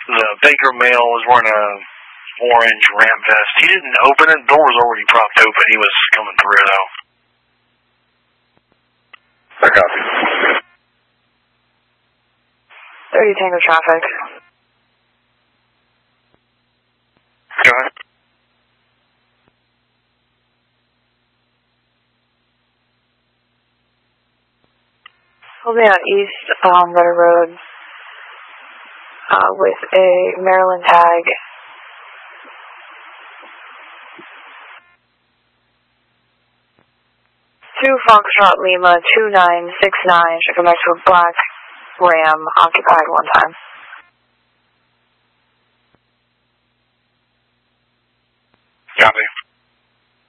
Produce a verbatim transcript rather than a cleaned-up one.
the Baker male was wearing a orange ramp vest. He didn't open it. The door was already propped open. He was coming through, though. I copy. thirty Tango traffic. Go ahead. Holding out east on Letter Road uh, with a Maryland tag. Two Foxtrot Lima two nine six nine should come back to a black Ram occupied one time.